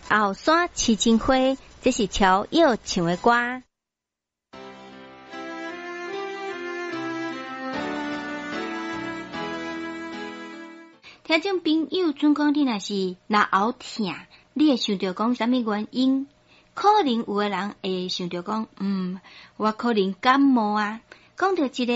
后山痴情花，这是乔耀唱的歌。听众朋友，准讲你若是若喉痛，你会想到讲什么原因？可能有的人会想到讲，我可能感冒啊。讲到一个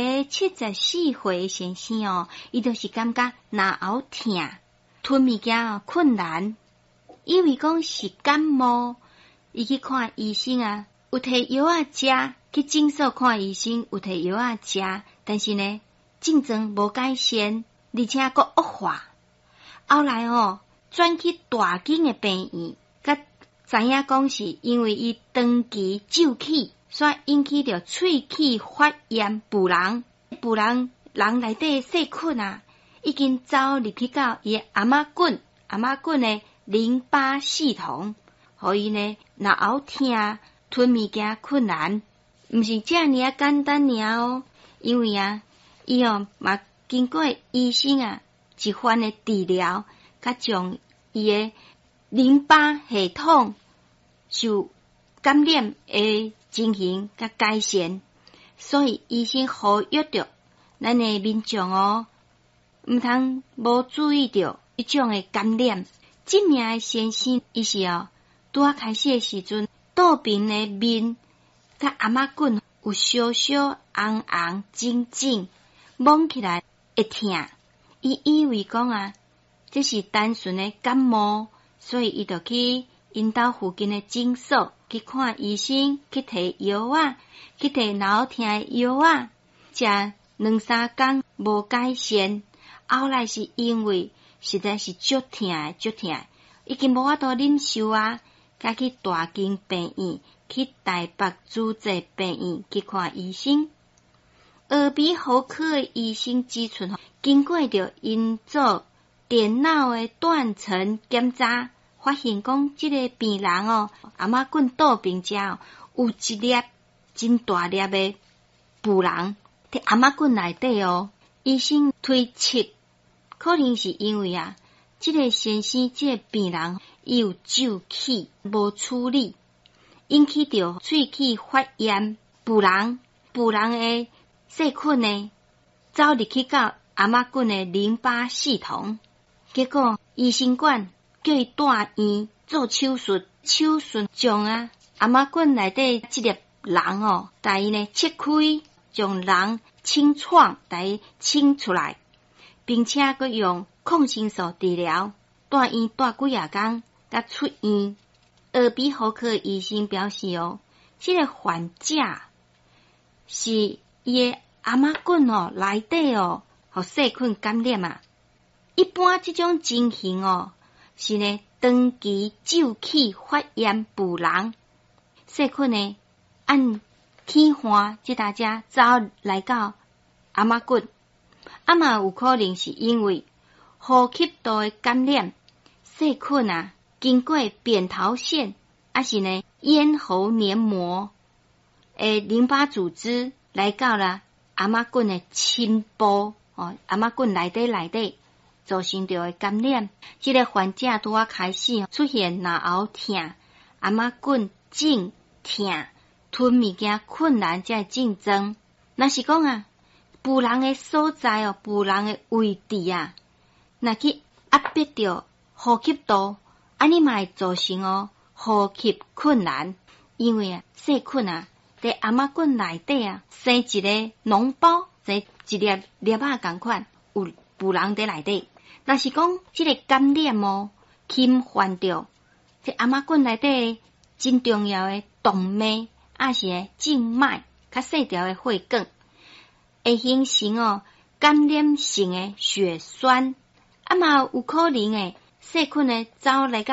74岁先生哦，伊就是感觉若喉痛，吞物件困难，以为讲是感冒，伊去看医生啊，有摕药啊食，去诊所看医生有摕药啊食，但是呢，症状无改善，而且佫恶化。后来转去大间的病院，甲知影讲是因为伊长期咒气，所以引起着喙齿发炎腐烂，人内底细菌啊，已经走入去到伊的阿妈棍的淋巴系统，互伊呢若喉痛、吞物件困难，毋是这样啊简单哦，因为伊嘛经过医生一番的治疗，甲将伊的淋巴系统受感染的情形甲改善，所以医生呼吁着咱的民众毋通无注意着一种的感染。这名的先生伊是拄啊开始的时阵，肚边的面甲阿妈棍有小小红红肿肿，摸起来会痛。伊以为讲这是单纯的感冒，所以伊就去因兜附近的诊所去看医生，去摕药去摕脑痛的药食2-3天无改善，后来是因为实在是足痛，已经无法度忍受甲去大间病院，去台北主治病院去看医生。耳鼻喉科的医生指出，经过着因做电脑的断层检查，发现讲这个病人阿妈棍肚边遮有一粒真大粒的腐烂伫阿妈棍内底医生推测，可能是因为这个先生这个病人伊有咒气无处理，引起着喙齿发炎腐烂的细菌呢走入去到阿妈棍的淋巴系统，结果医生馆叫伊住院做手术将阿妈棍内底这粒囊带伊呢切开，将囊清创带清出来，并且佮用抗生素治疗，住院住几啊天，甲出院。耳鼻喉科医生表示这个患者是伊的阿妈棍内底互细菌感染一般这种情形是呢长期咒气发炎腐烂，细菌呢按天花这大家走来到阿妈棍，嘛有可能是因为呼吸道的感染，细菌经过扁桃腺是呢咽喉黏膜的淋巴组织来到了阿妈棍的深部阿妈棍内底造成着的感染。这个患者拄啊开始出现若喉痛、阿妈棍肿痛、吞物件困难这症状。若是讲腐烂的所在腐烂的位置若去压迫着呼吸道，你嘛会造成呼吸困难，因为细菌在阿妈棍内底生一个脓包，一粒粒同款有腐烂在内底。若是讲这个感染侵犯着这阿妈棍内底真重要的动脉是静脉较细条的血管，会形成感染性的血栓，嘛有可能细菌走来